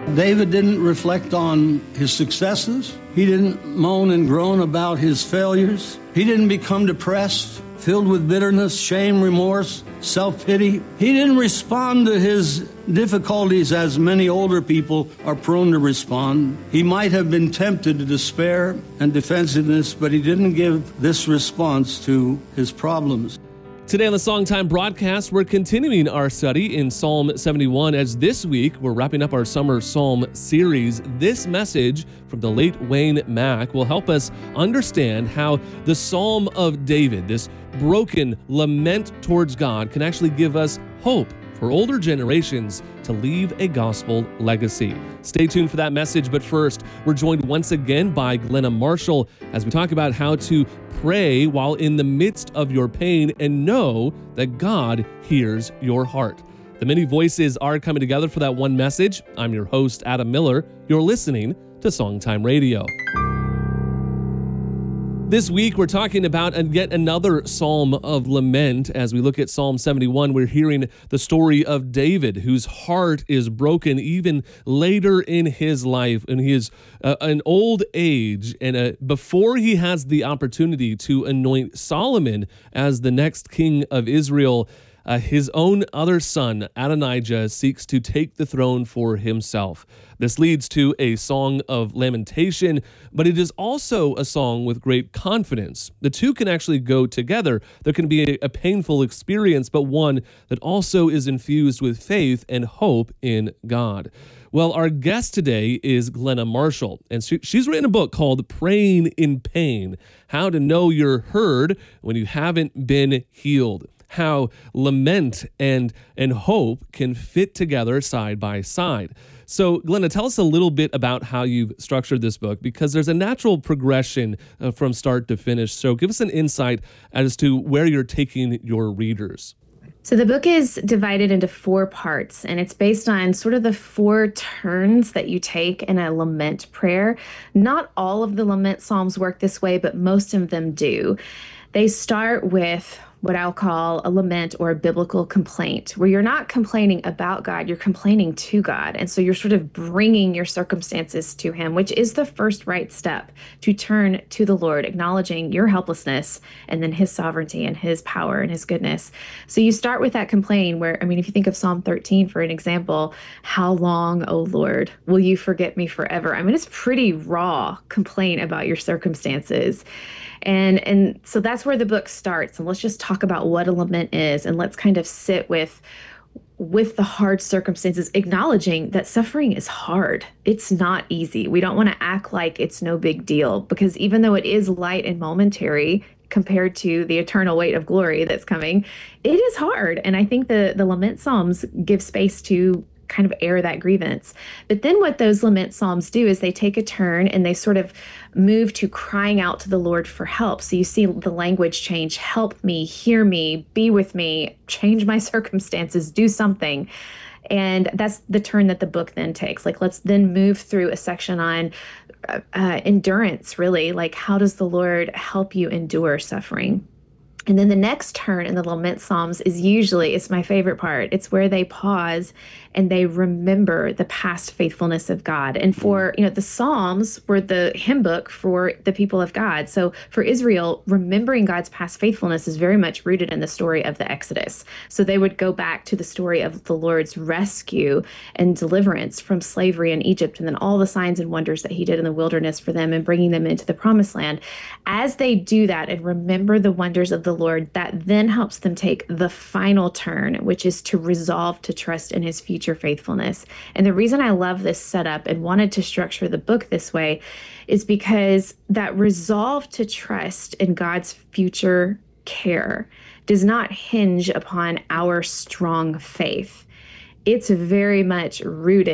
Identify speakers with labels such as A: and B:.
A: David didn't reflect on his successes. He didn't moan and groan about his failures. He didn't become depressed, filled with bitterness, shame, remorse, self-pity. He didn't respond to his difficulties as many older people are prone to respond. He might have been tempted to despair and defensiveness, but he didn't give this response to his problems.
B: Today on the Songtime broadcast, we're continuing our study in Psalm 71 as this week we're wrapping up our summer psalm series. This message from the late Wayne Mack will help us understand how the Psalm of David, this broken lament towards God, can actually give us hope for older generations to leave a gospel legacy. Stay tuned for that message, but first, we're joined once again by Glenna Marshall as we talk about how to pray while in the midst of your pain and know that God hears your heart. The many voices are coming together for that one message. I'm your host, Adam Miller. You're listening to Songtime Radio. This week, we're talking about yet another psalm of lament. As we look at Psalm 71, we're hearing the story of David, whose heart is broken even later in his life, in his an old age, and before he has the opportunity to anoint Solomon as the next king of Israel. His own other son, Adonijah, seeks to take the throne for himself. This leads to a song of lamentation, but it is also a song with great confidence. The two can actually go together. There can be a painful experience, but one that also is infused with faith and hope in God. Well, our guest today is Glenna Marshall, and she's written a book called Praying in Pain: How to Know You're Heard When You Haven't Been Healed. How lament and hope can fit together side by side. So, Glenna, tell us a little bit about how you've structured this book, because there's a natural progression from start to finish. So give us an insight as to where you're taking your readers.
C: So the book is divided into 4 parts, and it's based on sort of the 4 turns that you take in a lament prayer. Not all of the lament psalms work this way, but most of them do. They start with what I'll call a lament or a biblical complaint, where you're not complaining about God, you're complaining to God. And so you're sort of bringing your circumstances to him, which is the first right step, to turn to the Lord, acknowledging your helplessness and then his sovereignty and his power and his goodness. So you start with that complaint where, if you think of Psalm 13, for an example, how long, O Lord, will you forget me forever? It's pretty raw complaint about your circumstances. And so that's where the book starts. And let's just talk about what a lament is, and let's kind of sit with the hard circumstances, acknowledging that suffering is hard. It's not easy. We don't want to act like it's no big deal, because even though it is light and momentary compared to the eternal weight of glory that's coming, it is hard. And I think the lament psalms give space to kind of air that grievance. But then what those lament psalms do is they take a turn and they sort of move to crying out to the Lord for help. So you see the language change: help me, hear me, be with me, change my circumstances, do something. And that's the turn that the book then takes. Let's then move through a section on endurance, really. How does the Lord help you endure suffering? And then the next turn in the lament psalms is usually, it's my favorite part, it's where they pause and they remember the past faithfulness of God. And for, the Psalms were the hymn book for the people of God. So for Israel, remembering God's past faithfulness is very much rooted in the story of the Exodus. So they would go back to the story of the Lord's rescue and deliverance from slavery in Egypt, and then all the signs and wonders that he did in the wilderness for them and bringing them into the promised land. As they do that and remember the wonders of the Lord, that then helps them take the final turn, which is to resolve to trust in his future faithfulness. And the reason I love this setup and wanted to structure the book this way is because that resolve to trust in God's future care does not hinge upon our strong faith. It's very much rooted